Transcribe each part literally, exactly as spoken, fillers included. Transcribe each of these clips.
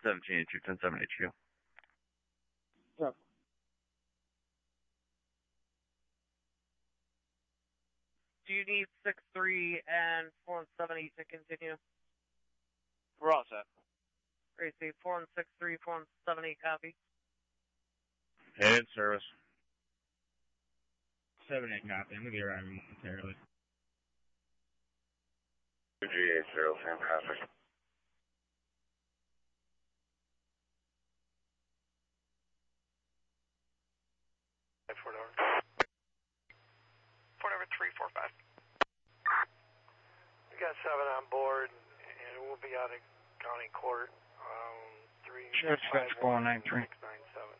seventeen eighty-two, ten seven H Q. Yep. Do you need six three and four one seven to continue? We're all set. Tracy, four one six three, four one seven eight, copy. Head service. seven eight copy. I'm going to be arriving momentarily. G eight zero, fantastic. Fort over. Fort over three four five. We got seven on board, and we'll be out of county court. Um, three. Sure, Dispatch four one nine three. six nine seven.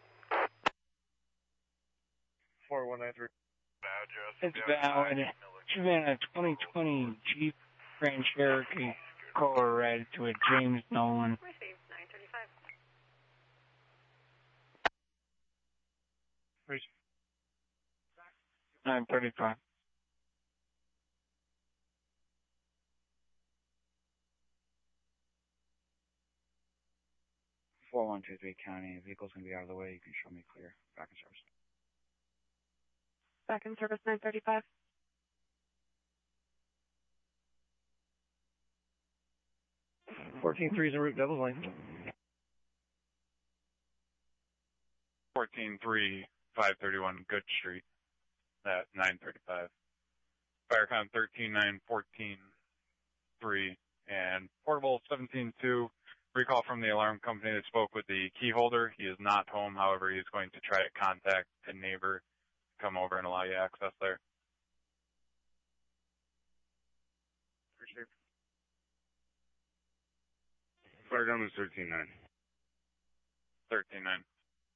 four one nine three. It's valid. Should be in a twenty twenty Jeep Grand Cherokee Color Red to a James Nolan. Received nine thirty-five. nine thirty-five. four one two three County, vehicle's going to be out of the way. You can show me clear. Back in service. Back in service nine thirty-five. fourteen three is en route, Devil's Lane. fourteen three, five thirty-one Good Street at nine thirty-five. Firecon thirteen nine, fourteen three, and Portable seventeen two. Recall from the alarm company that spoke with the key holder. He is not home. However, he is going to try to contact a neighbor to come over and allow you access there. Appreciate it. Fire gun is thirteen nine. thirteen nine.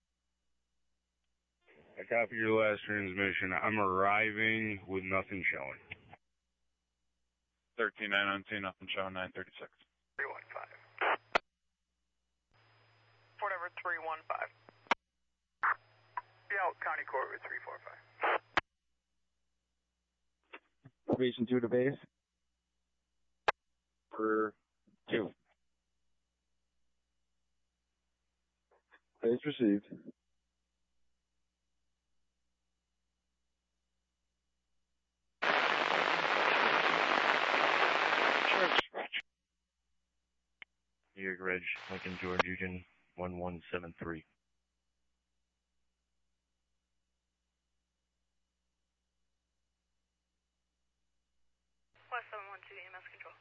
I copy your last transmission. I'm arriving with nothing showing. thirteen nine on scene, nothing showing, nine thirty-six. three one five. Fort over three one five. Be out county court with three four five. Station two to base. For two. Base received. New York Reg, Lincoln George, Eugene, one one seven three. West seven one two, E M S control.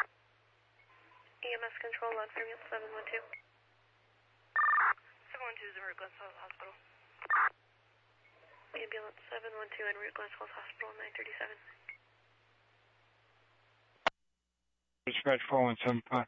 E M S control, log for seven one two. seven one two is en route Glens Falls Hospital. Ambulance seven one two en route Glens Falls Hospital, nine thirty-seven. Dispatch four one seven five.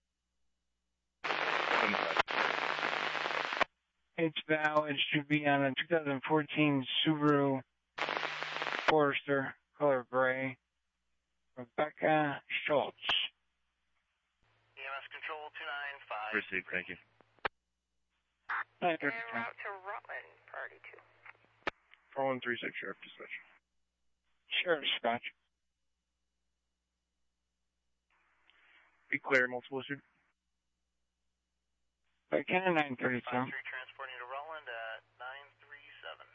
It's valid. Should be on a two thousand fourteen Subaru Forester, color gray. Rebecca Schultz. E M S control two nine five. Received, thank you. En route to Rutland, priority two. four one three six, Sheriff Dispatch. Sheriff Dispatch. Be clear, multiple issued. By Cannon nine thirty-seven. Transporting to Rutland at nine three seven.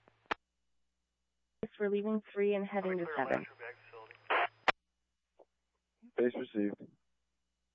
We're leaving three and heading to seven. Base received.